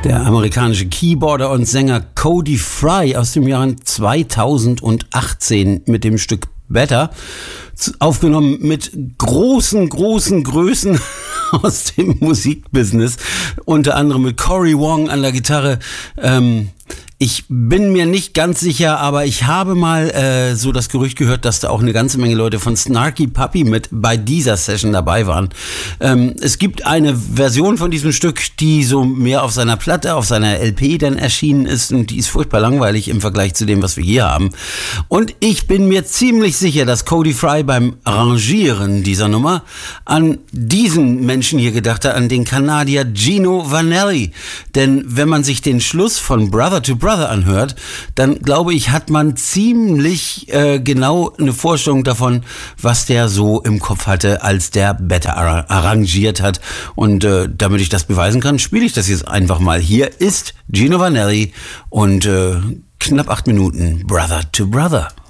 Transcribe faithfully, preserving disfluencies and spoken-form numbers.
Der amerikanische Keyboarder und Sänger Cody Fry aus dem Jahr zweitausendachtzehn mit dem Stück Better, aufgenommen mit großen, großen Größen aus dem Musikbusiness, unter anderem mit Cory Wong an der Gitarre. Ähm, ich bin mir nicht ganz sicher, aber ich habe mal äh, so das Gerücht gehört, dass da auch eine ganze Menge Leute von Snarky Puppy mit bei dieser Session dabei waren. Ähm, es gibt eine Version von diesem Stück, die so mehr auf seiner Platte, auf seiner L P dann erschienen ist, und die ist furchtbar langweilig im Vergleich zu dem, was wir hier haben. Und ich bin mir ziemlich sicher, dass Cody Fry beim Arrangieren dieser Nummer an diesen Menschen hier gedacht hat, an den Kanadier Gino Vannelli. Denn wenn man sich den Schluss von Brother to Brother anhört, dann glaube ich, hat man ziemlich äh, genau eine Vorstellung davon, was der so im Kopf hatte, als der Better ar- arrangiert hat. Und äh, damit ich das beweisen kann, spiele ich das jetzt einfach mal. Hier ist Gino Vannelli und äh, knapp acht Minuten Brother to Brother.